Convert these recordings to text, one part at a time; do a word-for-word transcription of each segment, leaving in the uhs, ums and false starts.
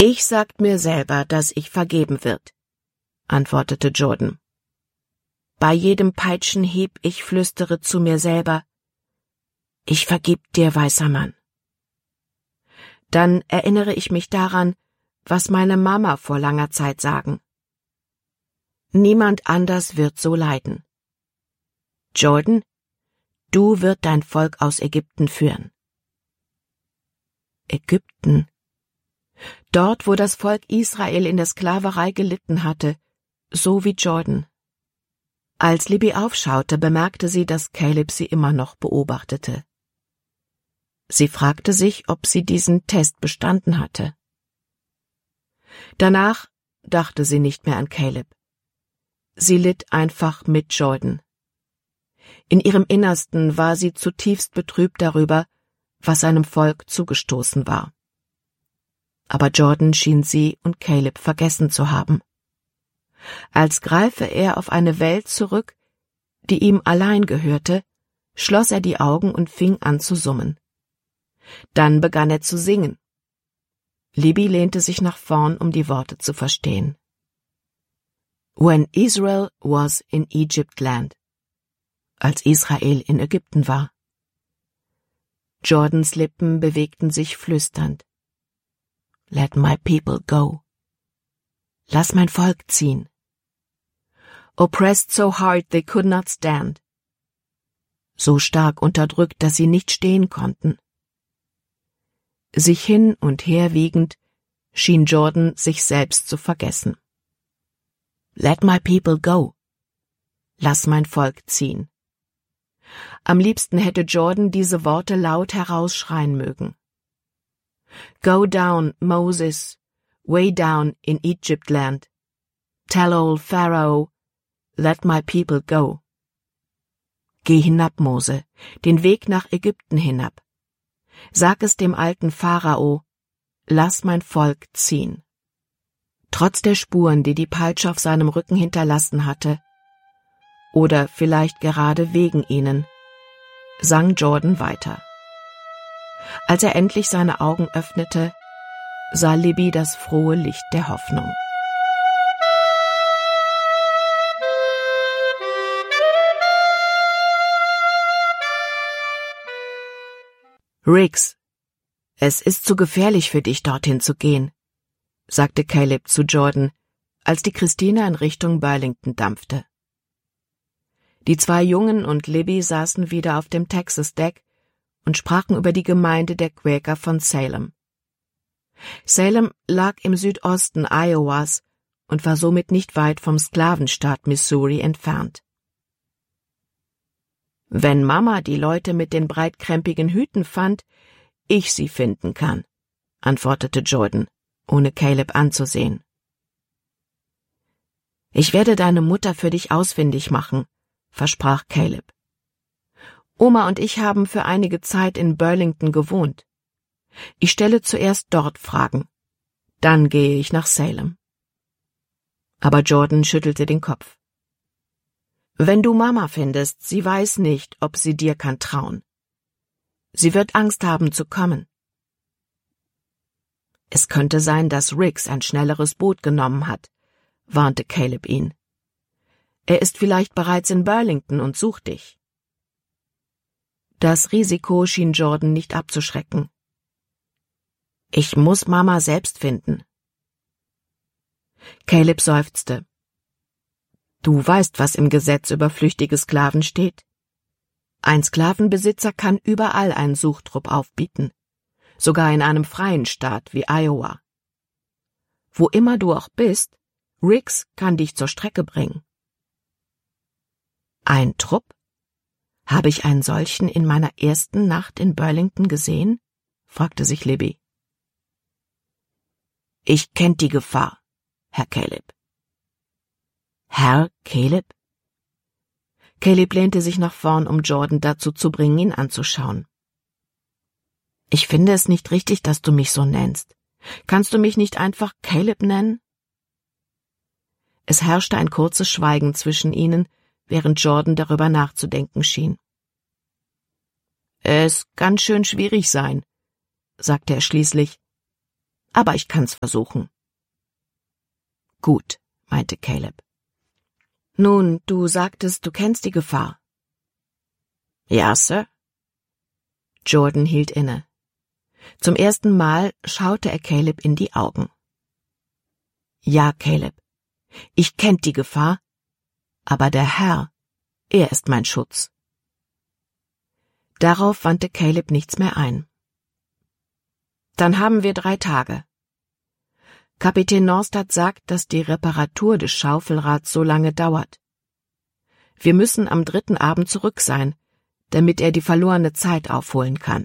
»Ich sagt mir selber, dass ich vergeben wird«, antwortete Jordan. »Bei jedem Peitschenhieb ich flüstere zu mir selber, ich vergib dir, weißer Mann. Dann erinnere ich mich daran, was meine Mama vor langer Zeit sagen. Niemand anders wird so leiden. Jordan, du wirst dein Volk aus Ägypten führen.« Ägypten. Dort, wo das Volk Israel in der Sklaverei gelitten hatte, so wie Jordan. Als Libby aufschaute, bemerkte sie, dass Caleb sie immer noch beobachtete. Sie fragte sich, ob sie diesen Test bestanden hatte. Danach dachte sie nicht mehr an Caleb. Sie litt einfach mit Jordan. In ihrem Innersten war sie zutiefst betrübt darüber, was seinem Volk zugestoßen war. Aber Jordan schien sie und Caleb vergessen zu haben. Als greife er auf eine Welt zurück, die ihm allein gehörte, schloss er die Augen und fing an zu summen. Dann begann er zu singen. Libby lehnte sich nach vorn, um die Worte zu verstehen. When Israel was in Egypt land, als Israel in Ägypten war. Jordans Lippen bewegten sich flüsternd. Let my people go. Lass mein Volk ziehen. Oppressed so hard they could not stand. So stark unterdrückt, dass sie nicht stehen konnten. Sich hin und her wiegend, schien Jordan sich selbst zu vergessen. Let my people go. Lass mein Volk ziehen. Am liebsten hätte Jordan diese Worte laut herausschreien mögen. Go down, Moses, way down in Egypt land. Tell old Pharaoh, let my people go. Geh hinab, Mose, den Weg nach Ägypten hinab. Sag es dem alten Pharao, lass mein Volk ziehen. Trotz der Spuren, die die Peitsche auf seinem Rücken hinterlassen hatte, oder vielleicht gerade wegen ihnen, sang Jordan weiter. Als er endlich seine Augen öffnete, sah Libby das frohe Licht der Hoffnung. »Riggs, es ist zu gefährlich für dich, dorthin zu gehen«, sagte Caleb zu Jordan, als die Christina in Richtung Burlington dampfte. Die zwei Jungen und Libby saßen wieder auf dem Texas-Deck und sprachen über die Gemeinde der Quäker von Salem. Salem lag im Südosten Iowas und war somit nicht weit vom Sklavenstaat Missouri entfernt. »Wenn Mama die Leute mit den breitkrempigen Hüten fand, ich sie finden kann«, antwortete Jordan, ohne Caleb anzusehen. »Ich werde deine Mutter für dich ausfindig machen«, versprach Caleb. »Oma und ich haben für einige Zeit in Burlington gewohnt. Ich stelle zuerst dort Fragen, dann gehe ich nach Salem.« Aber Jordan schüttelte den Kopf. »Wenn du Mama findest, sie weiß nicht, ob sie dir kann trauen. Sie wird Angst haben zu kommen.« »Es könnte sein, dass Riggs ein schnelleres Boot genommen hat«, warnte Caleb ihn. »Er ist vielleicht bereits in Burlington und sucht dich.« Das Risiko schien Jordan nicht abzuschrecken. »Ich muss Mama selbst finden.« Caleb seufzte. »Du weißt, was im Gesetz über flüchtige Sklaven steht? Ein Sklavenbesitzer kann überall einen Suchtrupp aufbieten, sogar in einem freien Staat wie Iowa. Wo immer du auch bist, Riggs kann dich zur Strecke bringen.« »Ein Trupp? Habe ich einen solchen in meiner ersten Nacht in Burlington gesehen?« fragte sich Libby. »Ich kennt die Gefahr, Herr Caleb.« »Herr Caleb?« Caleb lehnte sich nach vorn, um Jordan dazu zu bringen, ihn anzuschauen. »Ich finde es nicht richtig, dass du mich so nennst. Kannst du mich nicht einfach Caleb nennen?« Es herrschte ein kurzes Schweigen zwischen ihnen, während Jordan darüber nachzudenken schien. »Es kann schön schwierig sein«, sagte er schließlich. aber ich kann's versuchen. Gut, meinte Caleb. Nun, du sagtest, du kennst die Gefahr. Ja, Sir. Jordan hielt inne. Zum ersten Mal schaute er Caleb in die Augen. Ja, Caleb, ich kennt die Gefahr, aber der Herr, er ist mein Schutz. Darauf wandte Caleb nichts mehr ein. Dann haben wir drei Tage. Kapitän Norstad sagt, dass die Reparatur des Schaufelrads so lange dauert. Wir müssen am dritten Abend zurück sein, damit er die verlorene Zeit aufholen kann.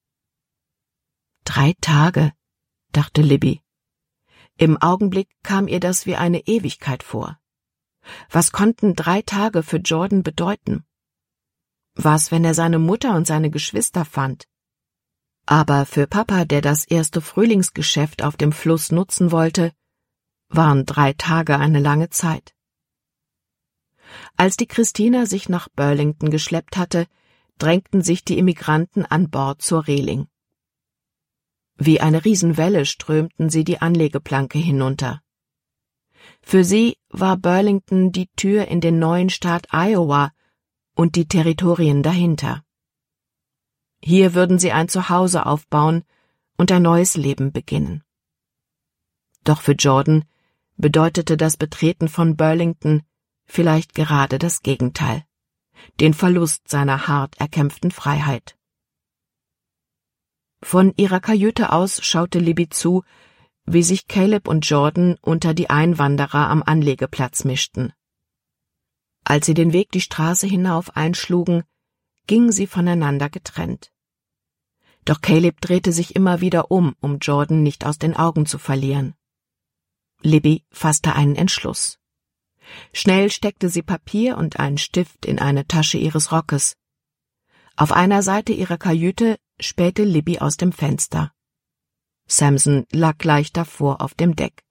Drei Tage, dachte Libby. Im Augenblick kam ihr das wie eine Ewigkeit vor. Was konnten drei Tage für Jordan bedeuten? Was, wenn er seine Mutter und seine Geschwister fand? Aber für Papa, der das erste Frühlingsgeschäft auf dem Fluss nutzen wollte, waren drei Tage eine lange Zeit. Als die Christina sich nach Burlington geschleppt hatte, drängten sich die Immigranten an Bord zur Reling. Wie eine Riesenwelle strömten sie die Anlegeplanke hinunter. Für sie war Burlington die Tür in den neuen Staat Iowa und die Territorien dahinter. Hier würden sie ein Zuhause aufbauen und ein neues Leben beginnen. Doch für Jordan bedeutete das Betreten von Burlington vielleicht gerade das Gegenteil, den Verlust seiner hart erkämpften Freiheit. Von ihrer Kajüte aus schaute Libby zu, wie sich Caleb und Jordan unter die Einwanderer am Anlegeplatz mischten. Als sie den Weg die Straße hinauf einschlugen, gingen sie voneinander getrennt. Doch Caleb drehte sich immer wieder um, um Jordan nicht aus den Augen zu verlieren. Libby fasste einen Entschluss. Schnell steckte sie Papier und einen Stift in eine Tasche ihres Rockes. Auf einer Seite ihrer Kajüte spähte Libby aus dem Fenster. Samson lag gleich davor auf dem Deck.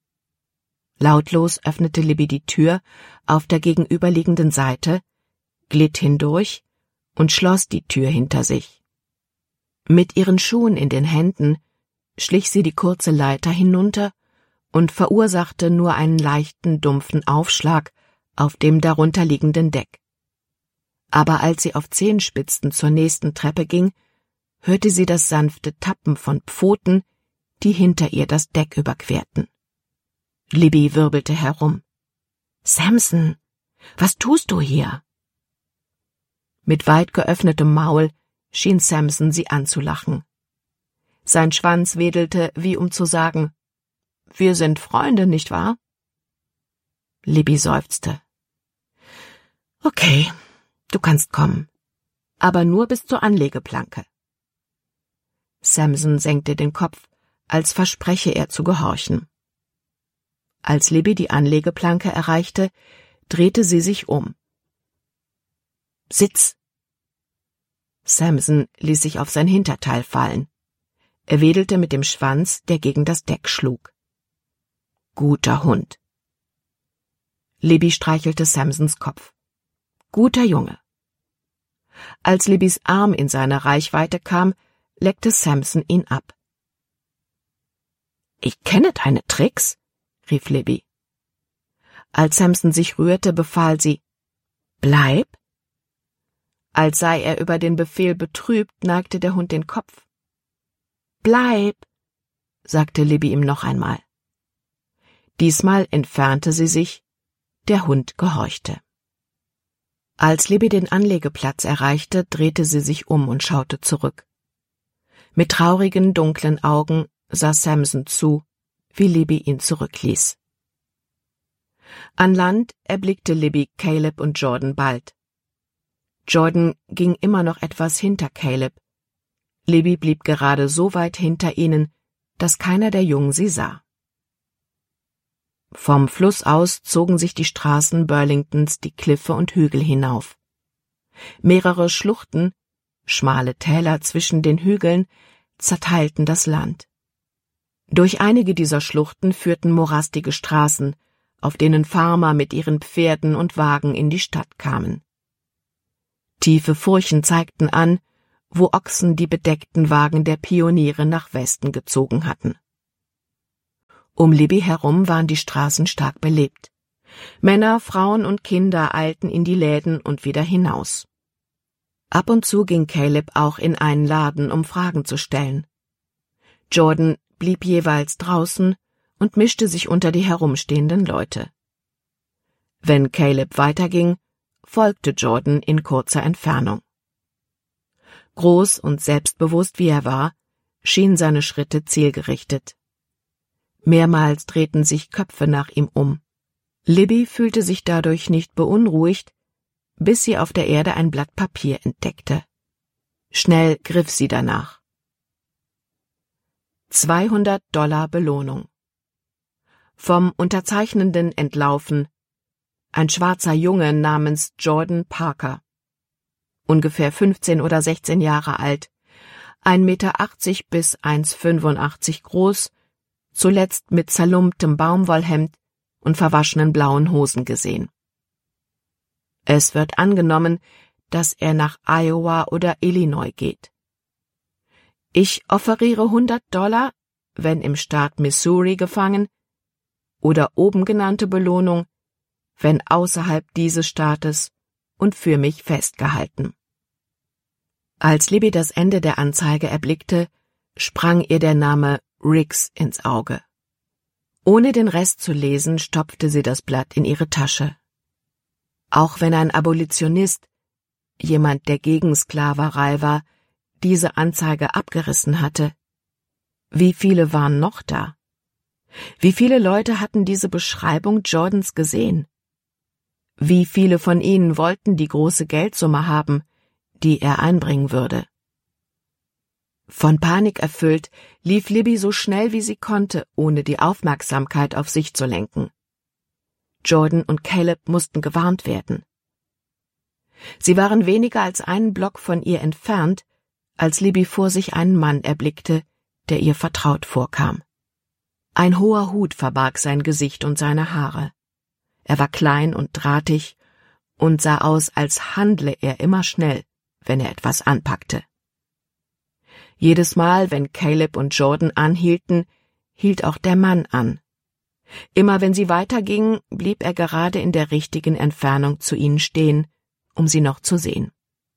Lautlos öffnete Libby die Tür auf der gegenüberliegenden Seite, glitt hindurch und schloss die Tür hinter sich. Mit ihren Schuhen in den Händen schlich sie die kurze Leiter hinunter und verursachte nur einen leichten, dumpfen Aufschlag auf dem darunterliegenden Deck. Aber als sie auf Zehenspitzen zur nächsten Treppe ging, hörte sie das sanfte Tappen von Pfoten, die hinter ihr das Deck überquerten. Libby wirbelte herum. »Samson, was tust du hier?« Mit weit geöffnetem Maul schien Samson sie anzulachen. Sein Schwanz wedelte, wie um zu sagen, »Wir sind Freunde, nicht wahr?« Libby seufzte. »Okay, du kannst kommen, aber nur bis zur Anlegeplanke.« Samson senkte den Kopf, als verspreche er zu gehorchen. Als Libby die Anlegeplanke erreichte, drehte sie sich um. »Sitz!« Samson ließ sich auf sein Hinterteil fallen. Er wedelte mit dem Schwanz, der gegen das Deck schlug. »Guter Hund.« Libby streichelte Samsons Kopf. »Guter Junge.« Als Libbys Arm in seine Reichweite kam, leckte Samson ihn ab. »Ich kenne deine Tricks«, rief Libby. Als Samson sich rührte, befahl sie, »Bleib!« Als sei er über den Befehl betrübt, neigte der Hund den Kopf. »Bleib«, sagte Libby ihm noch einmal. Diesmal entfernte sie sich, der Hund gehorchte. Als Libby den Anlegeplatz erreichte, drehte sie sich um und schaute zurück. Mit traurigen, dunklen Augen sah Samson zu, wie Libby ihn zurückließ. An Land erblickte Libby Caleb und Jordan bald. Jordan ging immer noch etwas hinter Caleb. Libby blieb gerade so weit hinter ihnen, dass keiner der Jungen sie sah. Vom Fluss aus zogen sich die Straßen Burlingtons die Kliffe und Hügel hinauf. Mehrere Schluchten, schmale Täler zwischen den Hügeln, zerteilten das Land. Durch einige dieser Schluchten führten morastige Straßen, auf denen Farmer mit ihren Pferden und Wagen in die Stadt kamen. Tiefe Furchen zeigten an, wo Ochsen die bedeckten Wagen der Pioniere nach Westen gezogen hatten. Um Libby herum waren die Straßen stark belebt. Männer, Frauen und Kinder eilten in die Läden und wieder hinaus. Ab und zu ging Caleb auch in einen Laden, um Fragen zu stellen. Jordan blieb jeweils draußen und mischte sich unter die herumstehenden Leute. Wenn Caleb weiterging, folgte Jordan in kurzer Entfernung. Groß und selbstbewusst wie er war, schienen seine Schritte zielgerichtet. Mehrmals drehten sich Köpfe nach ihm um. Libby fühlte sich dadurch nicht beunruhigt, bis sie auf der Erde ein Blatt Papier entdeckte. Schnell griff sie danach. zweihundert Dollar Belohnung. Vom Unterzeichnenden entlaufen ein schwarzer Junge namens Jordan Parker, ungefähr fünfzehn oder sechzehn Jahre alt, ein Meter achtzig bis eins Komma fünfundachtzig groß, zuletzt mit zerlumptem Baumwollhemd und verwaschenen blauen Hosen gesehen. Es wird angenommen, dass er nach Iowa oder Illinois geht. Ich offeriere hundert Dollar, wenn im Staat Missouri gefangen, oder oben genannte Belohnung, wenn außerhalb dieses Staates und für mich festgehalten. Als Libby das Ende der Anzeige erblickte, sprang ihr der Name Riggs ins Auge. Ohne den Rest zu lesen, stopfte sie das Blatt in ihre Tasche. Auch wenn ein Abolitionist, jemand, der gegen Sklaverei war, diese Anzeige abgerissen hatte, wie viele waren noch da? Wie viele Leute hatten diese Beschreibung Jordans gesehen? Wie viele von ihnen wollten die große Geldsumme haben, die er einbringen würde? Von Panik erfüllt, lief Libby so schnell wie sie konnte, ohne die Aufmerksamkeit auf sich zu lenken. Jordan und Caleb mussten gewarnt werden. Sie waren weniger als einen Block von ihr entfernt, als Libby vor sich einen Mann erblickte, der ihr vertraut vorkam. Ein hoher Hut verbarg sein Gesicht und seine Haare. Er war klein und drahtig und sah aus, als handle er immer schnell, wenn er etwas anpackte. Jedes Mal, wenn Caleb und Jordan anhielten, hielt auch der Mann an. Immer wenn sie weitergingen, blieb er gerade in der richtigen Entfernung zu ihnen stehen, um sie noch zu sehen.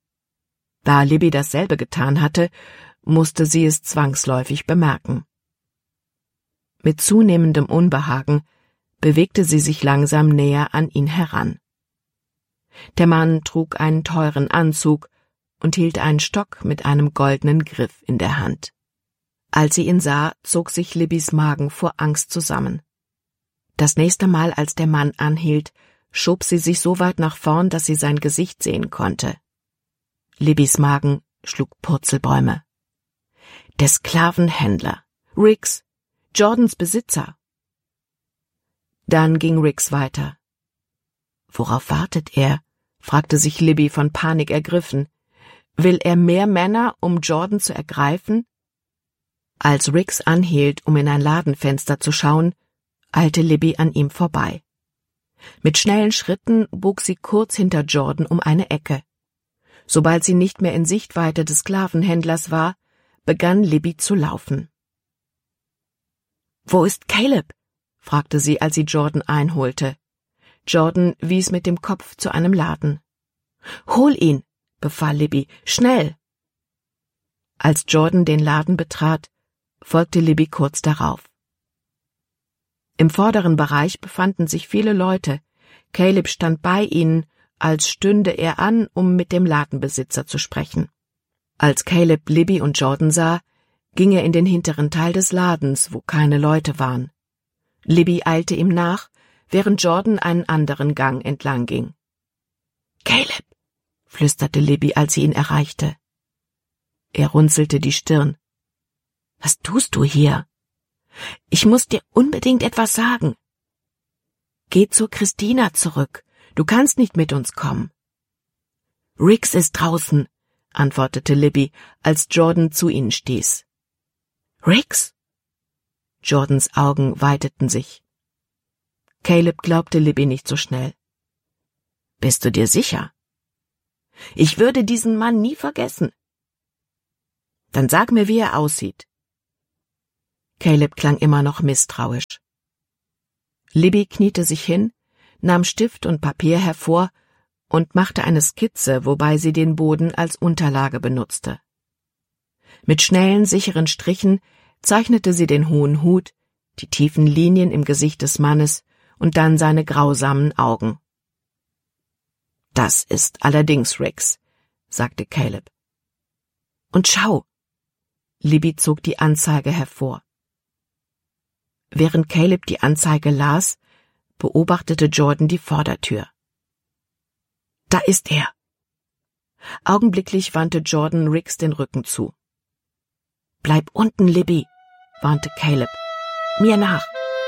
Da Libby dasselbe getan hatte, musste sie es zwangsläufig bemerken. Mit zunehmendem Unbehagen bewegte sie sich langsam näher an ihn heran. Der Mann trug einen teuren Anzug und hielt einen Stock mit einem goldenen Griff in der Hand. Als sie ihn sah, zog sich Libbys Magen vor Angst zusammen. Das nächste Mal, als der Mann anhielt, schob sie sich so weit nach vorn, dass sie sein Gesicht sehen konnte. Libbys Magen schlug Purzelbäume. Der Sklavenhändler, Riggs, Jordans Besitzer. Dann ging Riggs weiter. Worauf wartet er? Fragte sich Libby von Panik ergriffen. Will er mehr Männer, um Jordan zu ergreifen? Als Riggs anhielt, um in ein Ladenfenster zu schauen, eilte Libby an ihm vorbei. Mit schnellen Schritten bog sie kurz hinter Jordan um eine Ecke. Sobald sie nicht mehr in Sichtweite des Sklavenhändlers war, begann Libby zu laufen. »Wo ist Caleb?« fragte sie, als sie Jordan einholte. Jordan wies mit dem Kopf zu einem Laden. »Hol ihn«, befahl Libby, »schnell!« Als Jordan den Laden betrat, folgte Libby kurz darauf. Im vorderen Bereich befanden sich viele Leute. Caleb stand bei ihnen, als stünde er an, um mit dem Ladenbesitzer zu sprechen. Als Caleb Libby und Jordan sah, ging er in den hinteren Teil des Ladens, wo keine Leute waren. Libby eilte ihm nach, während Jordan einen anderen Gang entlang ging. »Caleb«, flüsterte Libby, als sie ihn erreichte. Er runzelte die Stirn. »Was tust du hier?« »Ich muss dir unbedingt etwas sagen.« »Geh zur Christina zurück. Du kannst nicht mit uns kommen.« »Riggs ist draußen«, antwortete Libby, als Jordan zu ihnen stieß. »Riggs?« Jordans Augen weiteten sich. Caleb glaubte Libby nicht so schnell. »Bist du dir sicher?« »Ich würde diesen Mann nie vergessen.« »Dann sag mir, wie er aussieht.« Caleb klang immer noch misstrauisch. Libby kniete sich hin, nahm Stift und Papier hervor und machte eine Skizze, wobei sie den Boden als Unterlage benutzte. Mit schnellen, sicheren Strichen zeichnete sie den hohen Hut, die tiefen Linien im Gesicht des Mannes und dann seine grausamen Augen. »Das ist allerdings Rix«, sagte Caleb. »Und schau!« Libby zog die Anzeige hervor. Während Caleb die Anzeige las, beobachtete Jordan die Vordertür. »Da ist er!« Augenblicklich wandte Jordan Rix den Rücken zu. »Bleib unten, Libby«, warnte Caleb. »Mir nach!«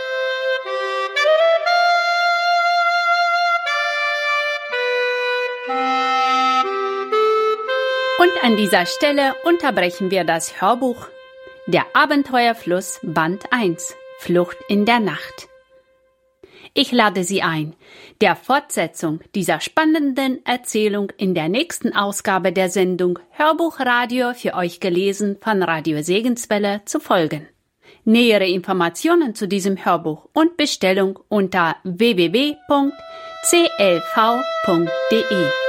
Und an dieser Stelle unterbrechen wir das Hörbuch Der Abenteuerfluss Band eins, Flucht in der Nacht. Ich lade Sie ein, der Fortsetzung dieser spannenden Erzählung in der nächsten Ausgabe der Sendung Hörbuchradio für euch gelesen von Radio Segenswelle zu folgen. Nähere Informationen zu diesem Hörbuch und Bestellung unter w w w punkt c l v punkt d e.